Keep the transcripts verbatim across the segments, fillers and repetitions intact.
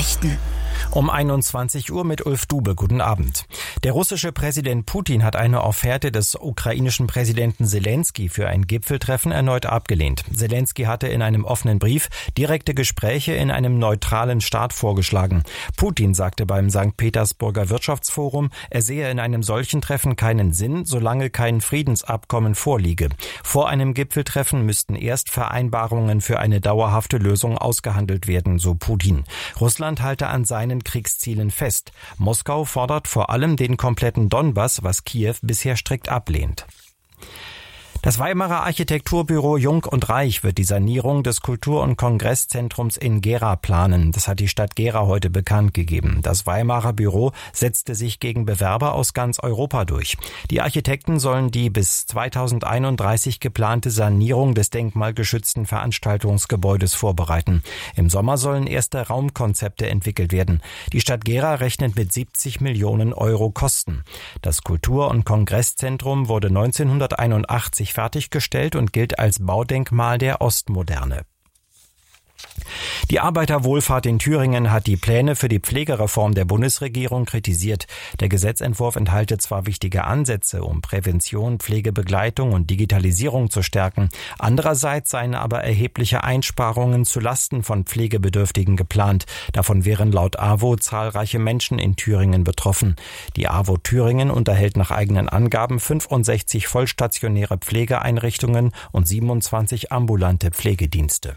Nachrichten. Um einundzwanzig Uhr mit Ulf Dube. Guten Abend. Der russische Präsident Putin hat eine Offerte des ukrainischen Präsidenten Selenskyj für ein Gipfeltreffen erneut abgelehnt. Selenskyj hatte in einem offenen Brief direkte Gespräche in einem neutralen Staat vorgeschlagen. Putin sagte beim Sankt Petersburger Wirtschaftsforum, er sehe in einem solchen Treffen keinen Sinn, solange kein Friedensabkommen vorliege. Vor einem Gipfeltreffen müssten erst Vereinbarungen für eine dauerhafte Lösung ausgehandelt werden, so Putin. Russland halte an seinen Kriegszielen fest. Moskau fordert vor allem den kompletten Donbass, was Kiew bisher strikt ablehnt. Das Weimarer Architekturbüro Jung und Reich wird die Sanierung des Kultur- und Kongresszentrums in Gera planen. Das hat die Stadt Gera heute bekannt gegeben. Das Weimarer Büro setzte sich gegen Bewerber aus ganz Europa durch. Die Architekten sollen die bis zweitausendeinunddreißig geplante Sanierung des denkmalgeschützten Veranstaltungsgebäudes vorbereiten. Im Sommer sollen erste Raumkonzepte entwickelt werden. Die Stadt Gera rechnet mit siebzig Millionen Euro Kosten. Das Kultur- und Kongresszentrum wurde neunzehnhunderteinundachtzig fertiggestellt und gilt als Baudenkmal der Ostmoderne. Die Arbeiterwohlfahrt in Thüringen hat die Pläne für die Pflegereform der Bundesregierung kritisiert. Der Gesetzentwurf enthalte zwar wichtige Ansätze, um Prävention, Pflegebegleitung und Digitalisierung zu stärken. Andererseits seien aber erhebliche Einsparungen zu Lasten von Pflegebedürftigen geplant. Davon wären laut A W O zahlreiche Menschen in Thüringen betroffen. Die A W O Thüringen unterhält nach eigenen Angaben fünfundsechzig vollstationäre Pflegeeinrichtungen und siebenundzwanzig ambulante Pflegedienste.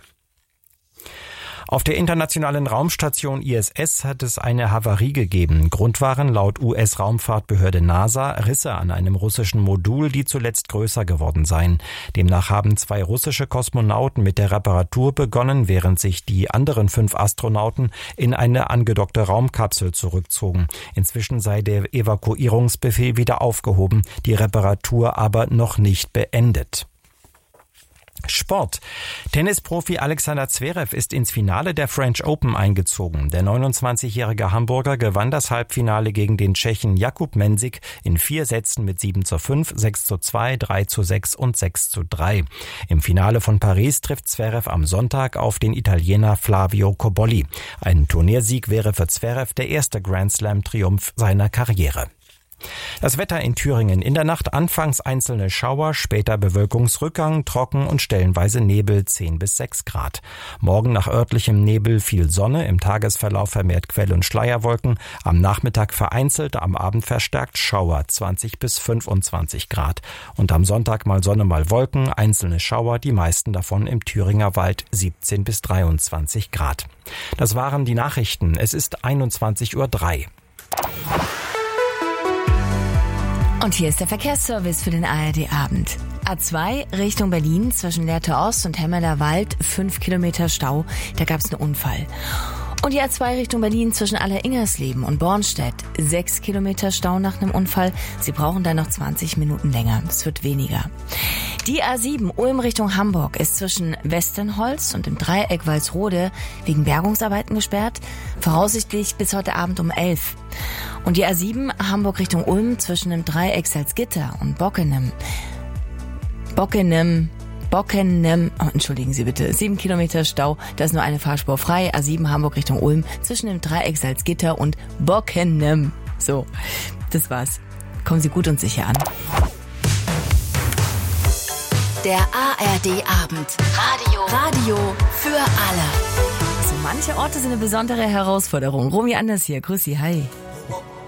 Auf der internationalen Raumstation I S S hat es eine Havarie gegeben. Grund waren laut U S-Raumfahrtbehörde NASA Risse an einem russischen Modul, die zuletzt größer geworden seien. Demnach haben zwei russische Kosmonauten mit der Reparatur begonnen, während sich die anderen fünf Astronauten in eine angedockte Raumkapsel zurückzogen. Inzwischen sei der Evakuierungsbefehl wieder aufgehoben, die Reparatur aber noch nicht beendet. Sport. Tennisprofi Alexander Zverev ist ins Finale der French Open eingezogen. Der neunundzwanzigjährige Hamburger gewann das Halbfinale gegen den Tschechen Jakub Mensik in vier Sätzen mit sieben zu fünf, sechs zu zwei, drei zu sechs und sechs zu drei. Im Finale von Paris trifft Zverev am Sonntag auf den Italiener Flavio Cobolli. Ein Turniersieg wäre für Zverev der erste Grand-Slam-Triumph seiner Karriere. Das Wetter in Thüringen: in der Nacht anfangs einzelne Schauer, später Bewölkungsrückgang, trocken und stellenweise Nebel, zehn bis sechs Grad. Morgen nach örtlichem Nebel viel Sonne, im Tagesverlauf vermehrt Quell- und Schleierwolken, am Nachmittag vereinzelt, am Abend verstärkt Schauer, zwanzig bis fünfundzwanzig Grad. Und am Sonntag mal Sonne, mal Wolken, einzelne Schauer, die meisten davon im Thüringer Wald, siebzehn bis dreiundzwanzig Grad. Das waren die Nachrichten. Es ist einundzwanzig Uhr drei. Und hier ist der Verkehrsservice für den A R D-Abend. A zwei Richtung Berlin zwischen Lehrte Ost und Hemmeler Wald, fünf Kilometer Stau, da gab es einen Unfall. Und die A zwei Richtung Berlin zwischen Aller-Ingersleben und Bornstedt, sechs Kilometer Stau nach einem Unfall. Sie brauchen dann noch zwanzig Minuten länger, es wird weniger. Die A sieben Ulm Richtung Hamburg ist zwischen Westernholz und dem Dreieck Walsrode wegen Bergungsarbeiten gesperrt, voraussichtlich bis heute Abend um elf. Und die A sieben Hamburg Richtung Ulm zwischen dem Dreieck Salzgitter und Bockenem. Bockenem, Bockenem, oh, entschuldigen Sie bitte, sieben Kilometer Stau, da ist nur eine Fahrspur frei. A sieben Hamburg Richtung Ulm zwischen dem Dreieck Salzgitter und Bockenem. So, das war's. Kommen Sie gut und sicher an. Der A R D-Abend. Radio. Radio für alle. So manche Orte sind eine besondere Herausforderung. Romy Anders hier, grüß Sie, hi.